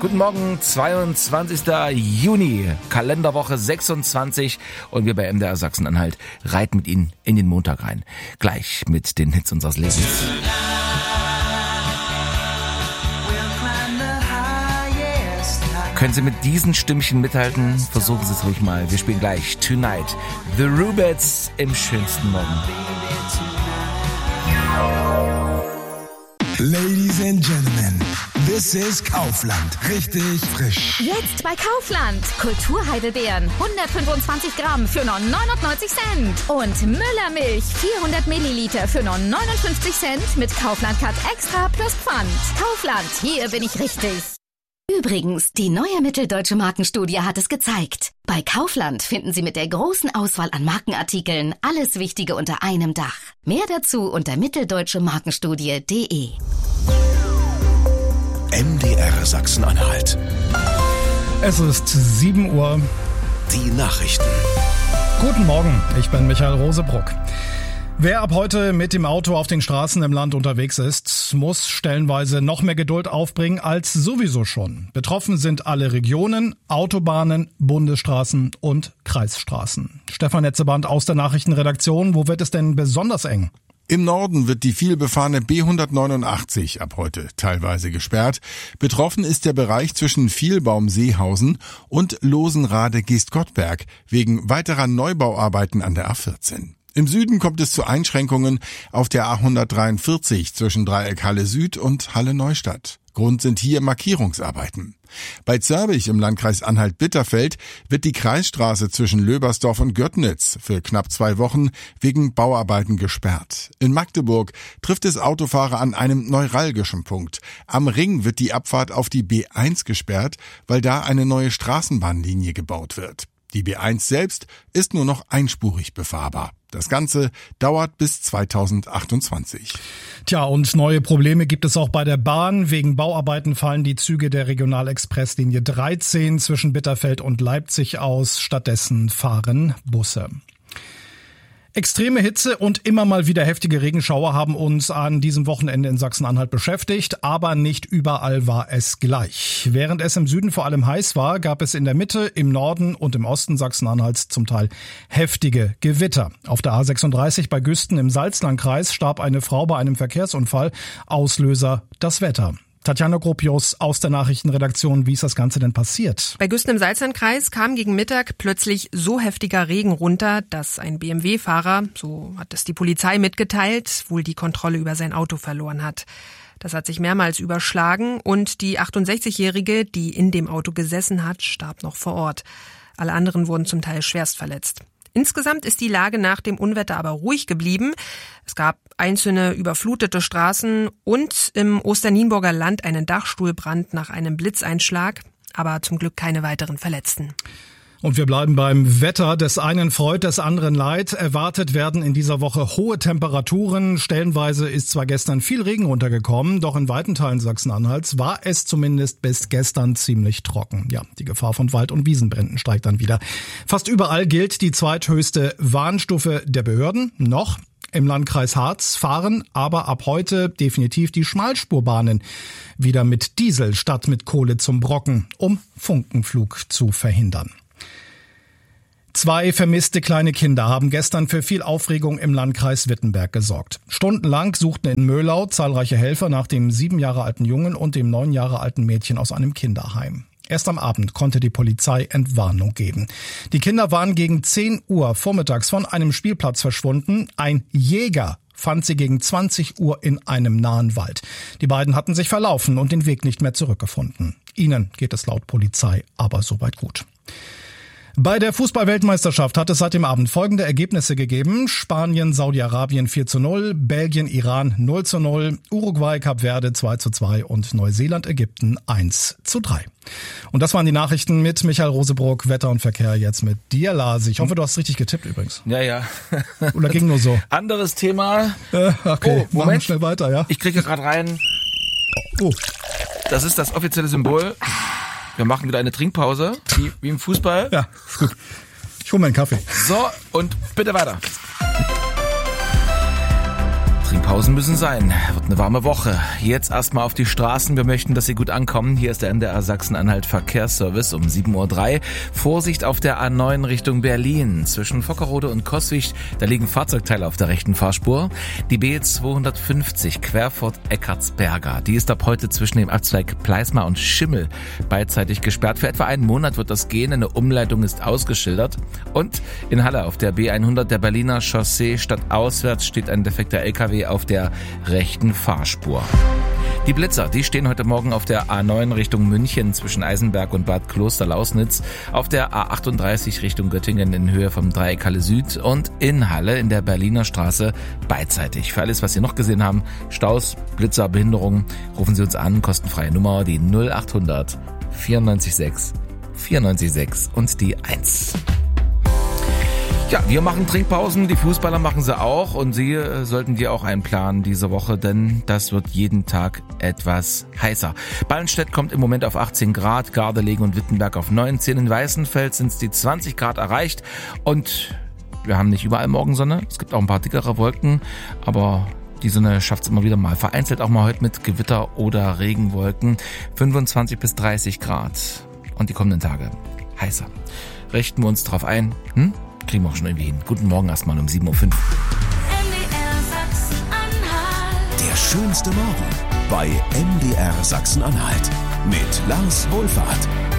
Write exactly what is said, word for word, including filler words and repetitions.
Guten Morgen, zweiundzwanzigster Juni, Kalenderwoche sechsundzwanzig und wir bei M D R Sachsen-Anhalt reiten mit Ihnen in den Montag rein. Gleich mit den Hits unseres Lebens. Können Sie mit diesen Stimmchen mithalten? Versuchen Sie es ruhig mal. Wir spielen gleich Tonight. The Rubettes im schönsten Morgen. Ladies and Gentlemen, this is Kaufland. Richtig frisch. Jetzt bei Kaufland. Kulturheidelbeeren, hundertfünfundzwanzig Gramm für nur neunundneunzig Cent. Und Müllermilch, vierhundert Milliliter für nur neunundfünfzig Cent mit Kaufland Cut Extra plus Pfand. Kaufland, hier bin ich richtig. Übrigens, die neue Mitteldeutsche Markenstudie hat es gezeigt. Bei Kaufland finden Sie mit der großen Auswahl an Markenartikeln alles Wichtige unter einem Dach. Mehr dazu unter mitteldeutsche markenstudie punkt de. M D R Sachsen-Anhalt. Es ist sieben Uhr. Die Nachrichten. Guten Morgen, ich bin Michael Rosebruck. Wer ab heute mit dem Auto auf den Straßen im Land unterwegs ist, muss stellenweise noch mehr Geduld aufbringen als sowieso schon. Betroffen sind alle Regionen, Autobahnen, Bundesstraßen und Kreisstraßen. Stefan Netzeband aus der Nachrichtenredaktion, wo wird es denn besonders eng? Im Norden wird die vielbefahrene B hundertneunundachtzig ab heute teilweise gesperrt. Betroffen ist der Bereich zwischen Vielbaum-Seehausen und Losenrade-Geestgottberg wegen weiterer Neubauarbeiten an der A vierzehn. Im Süden kommt es zu Einschränkungen auf der A hundertdreiundvierzig zwischen Dreieck Halle Süd und Halle Neustadt. Grund sind hier Markierungsarbeiten. Bei Zörbich im Landkreis Anhalt-Bitterfeld wird die Kreisstraße zwischen Löbersdorf und Göttnitz für knapp zwei Wochen wegen Bauarbeiten gesperrt. In Magdeburg trifft es Autofahrer an einem neuralgischen Punkt. Am Ring wird die Abfahrt auf die B eins gesperrt, weil da eine neue Straßenbahnlinie gebaut wird. Die B eins selbst ist nur noch einspurig befahrbar. Das Ganze dauert bis zweitausendachtundzwanzig. Tja, und neue Probleme gibt es auch bei der Bahn. Wegen Bauarbeiten fallen die Züge der Regionalexpresslinie dreizehn zwischen Bitterfeld und Leipzig aus. Stattdessen fahren Busse. Extreme Hitze und immer mal wieder heftige Regenschauer haben uns an diesem Wochenende in Sachsen-Anhalt beschäftigt, aber nicht überall war es gleich. Während es im Süden vor allem heiß war, gab es in der Mitte, im Norden und im Osten Sachsen-Anhalts zum Teil heftige Gewitter. Auf der A sechsunddreißig bei Güsten im Salzlandkreis starb eine Frau bei einem Verkehrsunfall. Auslöser das Wetter. Tatjana Gropius aus der Nachrichtenredaktion, wie ist das Ganze denn passiert? Bei Güsten im Salzlandkreis kam gegen Mittag plötzlich so heftiger Regen runter, dass ein B M W-Fahrer, so hat es die Polizei mitgeteilt, wohl die Kontrolle über sein Auto verloren hat. Das hat sich mehrmals überschlagen und die achtundsechzigjährige, die in dem Auto gesessen hat, starb noch vor Ort. Alle anderen wurden zum Teil schwerst verletzt. Insgesamt ist die Lage nach dem Unwetter aber ruhig geblieben. Es gab einzelne überflutete Straßen und im Osternienburger Land einen Dachstuhlbrand nach einem Blitzeinschlag, aber zum Glück keine weiteren Verletzten. Und wir bleiben beim Wetter. Des einen freut, des anderen leid. Erwartet werden in dieser Woche hohe Temperaturen. Stellenweise ist zwar gestern viel Regen runtergekommen, doch in weiten Teilen Sachsen-Anhalts war es zumindest bis gestern ziemlich trocken. Ja, die Gefahr von Wald- und Wiesenbränden steigt dann wieder. Fast überall gilt die zweithöchste Warnstufe der Behörden. Noch im Landkreis Harz fahren aber ab heute definitiv die Schmalspurbahnen wieder mit Diesel statt mit Kohle zum Brocken, um Funkenflug zu verhindern. Zwei vermisste kleine Kinder haben gestern für viel Aufregung im Landkreis Wittenberg gesorgt. Stundenlang suchten in Möhlau zahlreiche Helfer nach dem sieben Jahre alten Jungen und dem neun Jahre alten Mädchen aus einem Kinderheim. Erst am Abend konnte die Polizei Entwarnung geben. Die Kinder waren gegen zehn Uhr vormittags von einem Spielplatz verschwunden. Ein Jäger fand sie gegen zwanzig Uhr in einem nahen Wald. Die beiden hatten sich verlaufen und den Weg nicht mehr zurückgefunden. Ihnen geht es laut Polizei aber soweit gut. Bei der Fußball-Weltmeisterschaft hat es seit dem Abend folgende Ergebnisse gegeben. Spanien, Saudi-Arabien vier zu null, Belgien, Iran null zu null, Uruguay, Kap Verde zwei zu zwei und Neuseeland, Ägypten eins zu drei. Und das waren die Nachrichten mit Michael Rosebruck, Wetter und Verkehr jetzt mit dir, Lars. Ich hoffe, du hast richtig getippt übrigens. Ja, ja. Oder ging nur so? Anderes Thema. Äh, okay, oh, Moment. Schnell weiter, ja? Ich kriege gerade rein. Oh. Das ist das offizielle Symbol. Wir machen wieder eine Trinkpause, wie, wie im Fußball. Ja, ist gut. Ich hole mir einen Kaffee. So, und bitte weiter. Trinkpause. Pausen müssen sein. Wird eine warme Woche. Jetzt erstmal auf die Straßen. Wir möchten, dass Sie gut ankommen. Hier ist der M D R Sachsen-Anhalt Verkehrsservice um sieben Uhr drei. Vorsicht auf der A neun Richtung Berlin. Zwischen Vockerode und Coswig, da liegen Fahrzeugteile auf der rechten Fahrspur. Die B zweihundertfünfzig Querfurt-Eckartsberger. Die ist ab heute zwischen dem Abzweig Pleismar und Schimmel beidseitig gesperrt. Für etwa einen Monat wird das gehen. Eine Umleitung ist ausgeschildert. Und in Halle auf der B hundert der Berliner Chaussee stadtauswärts steht ein defekter L K W auf der rechten Fahrspur. Die Blitzer, die stehen heute Morgen auf der A neun Richtung München zwischen Eisenberg und Bad Kloster-Lausnitz, auf der A achtunddreißig Richtung Göttingen in Höhe vom Dreieck Halle Süd und in Halle in der Berliner Straße beidseitig. Für alles, was Sie noch gesehen haben, Staus, Blitzer, Behinderungen, rufen Sie uns an, kostenfreie Nummer, die null achthundert vierundneunzig sechs vierundneunzig sechs und die eins. Ja, wir machen Trinkpausen, die Fußballer machen sie auch und Sie äh, sollten die auch einplanen diese Woche, denn das wird jeden Tag etwas heißer. Ballenstedt kommt im Moment auf achtzehn Grad, Gardelegen und Wittenberg auf neunzehn, in Weißenfels sind es die zwanzig Grad erreicht und wir haben nicht überall Morgensonne, es gibt auch ein paar dickere Wolken, aber die Sonne schafft es immer wieder mal, vereinzelt auch mal heute mit Gewitter oder Regenwolken, fünfundzwanzig bis dreißig Grad und die kommenden Tage heißer. Richten wir uns drauf ein, hm? Kriegen wir auch schon irgendwie hin. Guten Morgen erstmal um sieben Uhr fünf. M D R Sachsen-Anhalt. Der schönste Morgen bei M D R Sachsen-Anhalt mit Lars Wohlfahrt.